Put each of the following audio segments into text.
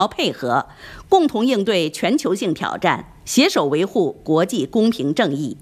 配合，共同应对全球性挑战，携手维护国际公平正义。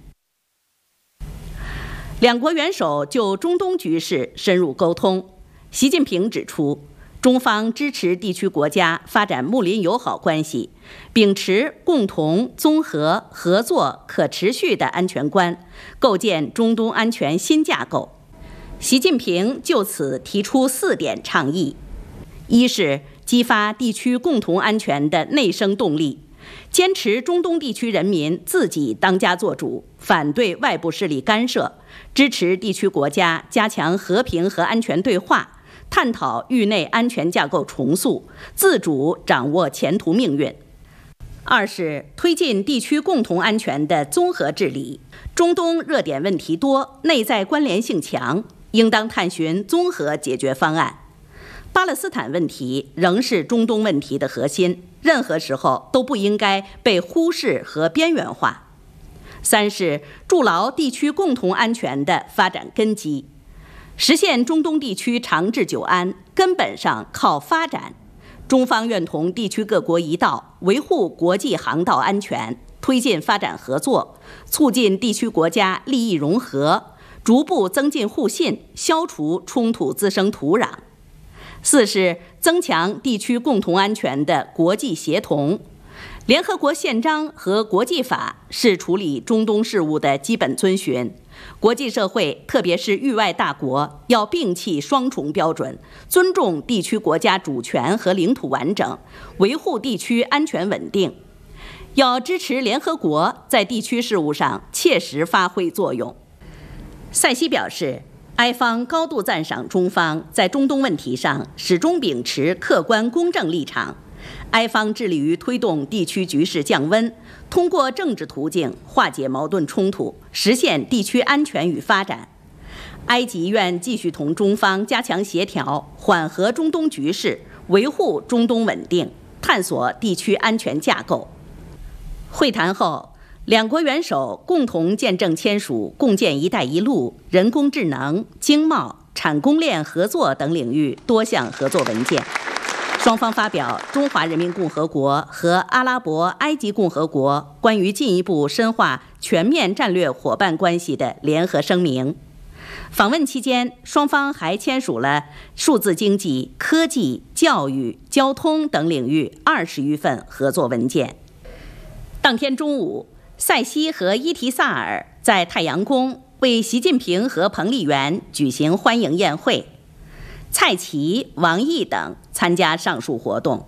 两国元首就中东局势深入沟通。习近平指出，中方支持地区国家发展睦邻友好关系，秉持共同、综合、合作、可持续的安全观，构建中东安全新架构。习近平就此提出4点倡议：一是激发地区共同安全的内生动力，坚持中东地区人民自己当家作主，反对外部势力干涉，支持地区国家加强和平和安全对话，探讨域内安全架构重塑，自主掌握前途命运。二是推进地区共同安全的综合治理。中东热点问题多，内在关联性强，应当探寻综合解决方案。巴勒斯坦问题仍是中东问题的核心，任何时候都不应该被忽视和边缘化。三是筑牢地区共同安全的发展根基。实现中东地区长治久安，根本上靠发展。中方愿同地区各国一道，维护国际航道安全，推进发展合作，促进地区国家利益融合，逐步增进互信，消除冲突滋生土壤。四是增强地区共同安全的国际协同。联合国宪章和国际法是处理中东事务的基本遵循。国际社会，特别是域外大国，要摒弃双重标准，尊重地区国家主权和领土完整，维护地区安全稳定。要支持联合国在地区事务上切实发挥作用。塞西表示，埃方高度赞赏中方在中东问题上始终秉持客观公正立场。埃方致力于推动地区局势降温，通过政治途径化解矛盾冲突，实现地区安全与发展。埃及愿继续同中方加强协调，缓和中东局势，维护中东稳定，探索地区安全架构。会谈后，两国元首共同见证签署共建“一带一路”、人工智能、经贸、产供链合作等领域多项合作文件。双方发表中华人民共和国和阿拉伯埃及共和国关于进一步深化全面战略伙伴关系的联合声明。访问期间，双方还签署了数字经济、科技、教育、交通等领域20余份合作文件。当天中午，塞西和伊提萨尔在太阳宫为习近平和彭丽媛举行欢迎宴会。蔡奇、王毅等参加上述活动。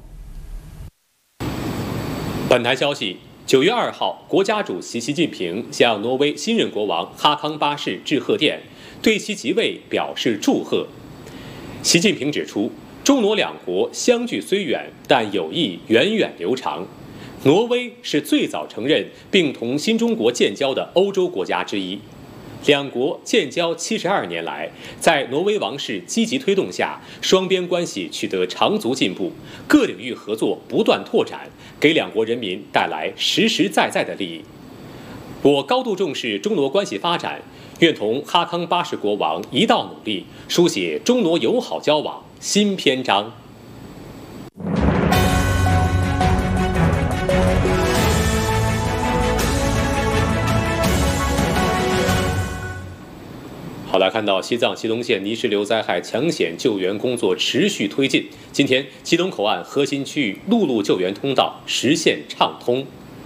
本台消息，9月2号，国家主席习近平向挪威新任国王哈康8世致贺电，对其即位表示祝贺。习近平指出，中挪两国相距虽远，但友谊源远流长。挪威是最早承认并同新中国建交的欧洲国家之一。两国建交72年来，在挪威王室积极推动下，双边关系取得长足进步，各领域合作不断拓展，给两国人民带来实实在在的利益。我高度重视中挪关系发展，愿同哈康8世国王一道努力，书写中挪友好交往新篇章。好，来看到西藏西东县泥石流灾害抢险救援工作持续推进。今天，吉隆口岸核心区域陆路救援通道实现畅通。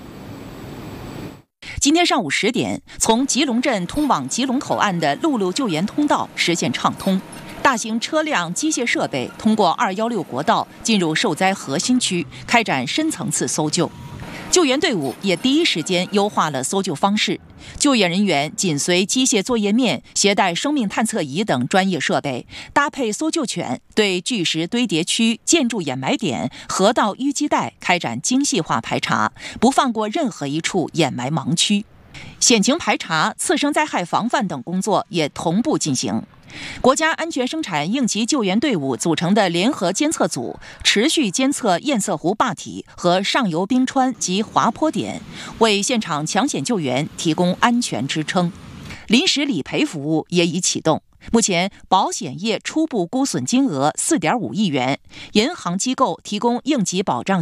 今天上午10点，从吉隆镇通往吉隆口岸的陆路救援通道实现畅通，大型车辆、机械设备通过216国道进入受灾核心区，开展深层次搜救。救援队伍也第一时间优化了搜救方式，救援人员紧随机械作业面，携带生命探测仪等专业设备，搭配搜救犬，对巨石堆叠区、建筑掩埋点、河道淤积带开展精细化排查，不放过任何一处掩埋盲区。险情排查、次生灾害防范等工作也同步进行。国家安全生产应急救援队伍组成的联合监测组持续监测堰塞湖坝体和上游冰川及滑坡点，为现场抢险救援提供安全支撑。临时理赔服务也已启动，目前保险业初步估损金额4.5亿元，银行机构提供应急保障